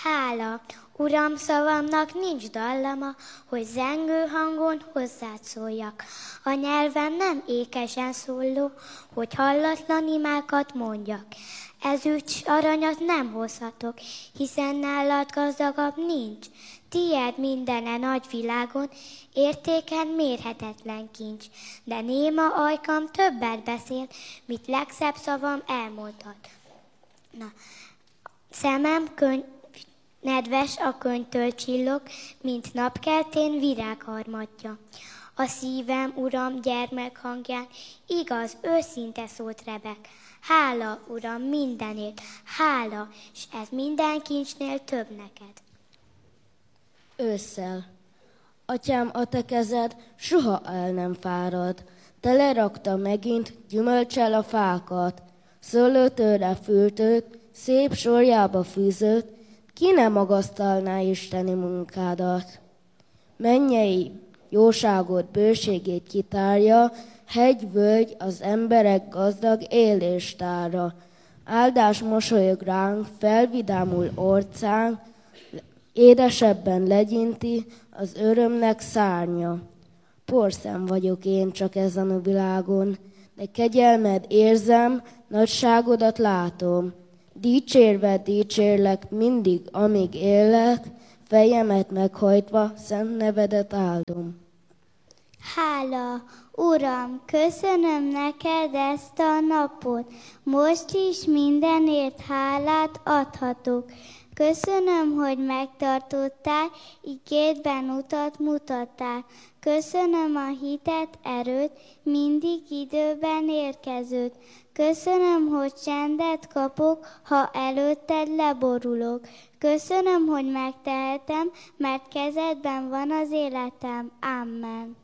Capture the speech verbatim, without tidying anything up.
Hála, Uram, szavamnak nincs dallama, hogy zengő hangon hozzád szóljak. A nyelvem nem ékesen szóló, hogy hallatlan imákat mondjak. Ezüst s aranyat nem hozhatok, hiszen nálad gazdagabb nincs. Tied mindene nagy világon, értéken mérhetetlen kincs. De néma ajkam többet beszél, mit legszebb szavam elmondhat. Na, szemem könyv, nedves a könyvtől csillog, mint napkeltén virágharmatja. A szívem, Uram, gyermek hangján igaz, őszinte szót rebek. Hála, Uram, mindenért, hála, s ez minden kincsnél több neked. Ősszel. Atyám, a te kezed soha el nem fárad. Te lerakta megint gyümölcsel a fákat, szőlőtőre fültőt, szép sorjába fűzött, ki ne magasztalná isteni munkádat. Mennyei jóságot, bőségét kitárja, hegy, völgy az emberek gazdag éléstára. Áldás mosolyog ránk, felvidámul orcánk, édesebben legyinti az örömnek szárnya. Porszem vagyok én csak ezen a világon, de kegyelmed érzem, nagyságodat látom. Dicsérve dicsérlek mindig, amíg élek, fejemet meghajtva szent nevedet áldom. Hála, Uram, köszönöm neked ezt a napot, most is mindenért hálát adhatok. Köszönöm, hogy megtartottál, igédben utat mutattál. Köszönöm a hitet, erőt, mindig időben érkezőt. Köszönöm, hogy csendet kapok, ha előtted leborulok. Köszönöm, hogy megtehetem, mert kezedben van az életem. Amen.